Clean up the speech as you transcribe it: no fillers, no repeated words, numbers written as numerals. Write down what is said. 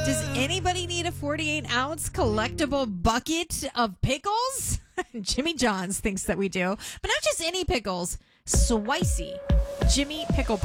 Does anybody need a 48-ounce collectible bucket of pickles? Jimmy John's thinks that we do. But not just any pickles. Slicey Jimmy Pickle